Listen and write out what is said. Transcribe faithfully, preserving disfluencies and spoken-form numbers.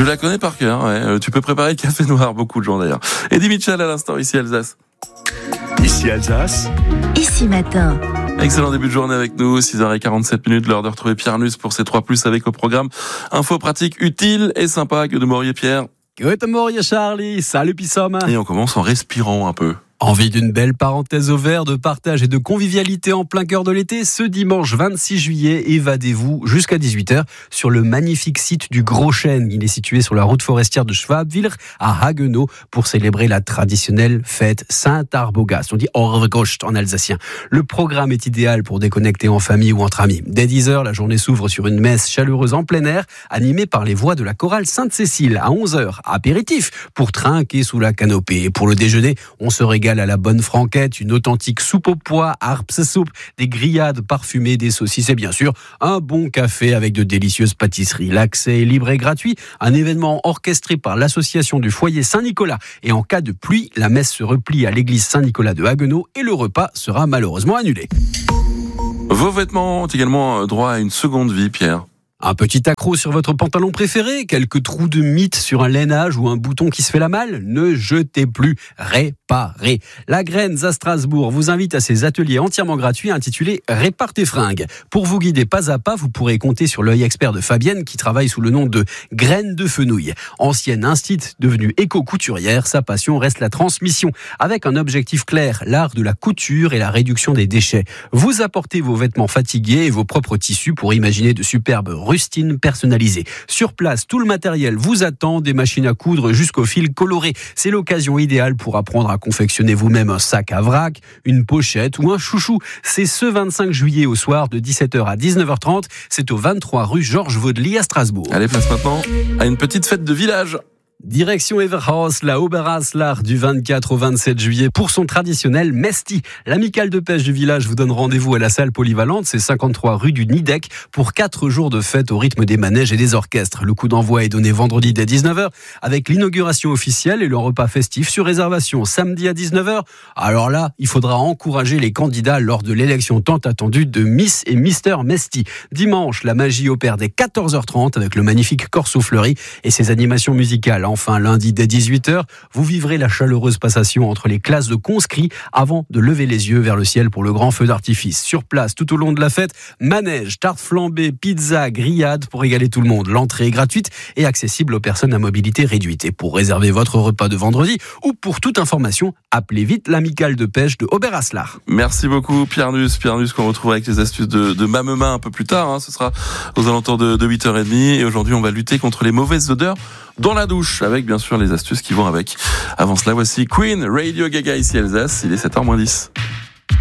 Je la connais par cœur, ouais. Tu peux préparer le café noir, beaucoup de gens d'ailleurs. Eddie Mitchell à l'instant, ici Alsace. Ici Alsace. Ici matin. Excellent début de journée avec nous, six heures quarante-sept minutes, l'heure de retrouver Pierre Nuss pour ses trois plus avec au programme info pratique utile et sympa. Que de Maurier Pierre. Que de Maurier Charlie, salut Pissom. Et on commence en respirant un peu. Envie d'une belle parenthèse au vert, de partage et de convivialité en plein cœur de l'été, ce dimanche vingt-six juillet, évadez-vous jusqu'à dix-huit heures sur le magnifique site du Gros Chêne. Il est situé sur la route forestière de Schwabwiller à Haguenau pour célébrer la traditionnelle fête Saint-Arbogast. On dit Orvegost en alsacien. Le programme est idéal pour déconnecter en famille ou entre amis. Dès dix heures, la journée s'ouvre sur une messe chaleureuse en plein air, animée par les voix de la chorale Sainte-Cécile. À onze heures, apéritif pour trinquer sous la canopée. Et pour le déjeuner, on se régale à la bonne franquette, une authentique soupe aux pois, Harpse-soupe, des grillades parfumées, des saucisses et bien sûr un bon café avec de délicieuses pâtisseries. L'accès est libre et gratuit, un événement orchestré par l'association du foyer Saint-Nicolas. Et en cas de pluie, la messe se replie à l'église Saint-Nicolas de Haguenau et le repas sera malheureusement annulé. Vos vêtements ont également droit à une seconde vie, Pierre. Un petit accroc sur votre pantalon préféré, quelques trous de mythe sur un lainage ou un bouton qui se fait la malle, ne jetez plus, réparez. La Graines à Strasbourg vous invite à ses ateliers entièrement gratuits intitulés Répare tes fringues. Pour vous guider pas à pas, vous pourrez compter sur l'œil expert de Fabienne qui travaille sous le nom de Graines de Fenouil. Ancienne instit devenue éco-couturière, sa passion reste la transmission avec un objectif clair, l'art de la couture et la réduction des déchets. Vous apportez vos vêtements fatigués et vos propres tissus pour imaginer de superbes rustine personnalisée. Sur place, tout le matériel vous attend, des machines à coudre jusqu'au fil coloré. C'est l'occasion idéale pour apprendre à confectionner vous-même un sac à vrac, une pochette ou un chouchou. C'est ce vingt-cinq juillet au soir de dix-sept heures à dix-neuf heures trente. C'est au vingt-trois rue Georges Vaudely à Strasbourg. Allez, place maintenant à une petite fête de village. Direction Everhaus, la Oberhaslach du vingt-quatre au vingt-sept juillet pour son traditionnel Mesti. L'amicale de pêche du village vous donne rendez-vous à la salle polyvalente, c'est cinquante-trois rue du Nidec pour quatre jours de fête au rythme des manèges et des orchestres. Le coup d'envoi est donné vendredi dès dix-neuf heures avec l'inauguration officielle et le repas festif sur réservation samedi à dix-neuf heures. Alors là, il faudra encourager les candidats lors de l'élection tant attendue de Miss et Mister Mesti. Dimanche, la magie opère dès quatorze heures trente avec le magnifique Corso Fleuri et ses animations musicales. Enfin, lundi dès dix-huit heures, vous vivrez la chaleureuse passation entre les classes de conscrits avant de lever les yeux vers le ciel pour le grand feu d'artifice. Sur place, tout au long de la fête, manège, tarte flambée, pizza, grillade pour régaler tout le monde. L'entrée est gratuite et accessible aux personnes à mobilité réduite. Et pour réserver votre repas de vendredi ou pour toute information, appelez vite l'amicale de pêche de Oberhaslach. Merci beaucoup Pierre Nuss. Pierre Nuss qu'on retrouve avec les astuces de, de Mamema un peu plus tard. Hein. Ce sera aux alentours de, de huit heures trente. Et aujourd'hui, on va lutter contre les mauvaises odeurs dans la douche, avec bien sûr les astuces qui vont avec. Avant cela, voici Queen, Radio Gaga ici Alsace, il est sept heures moins dix.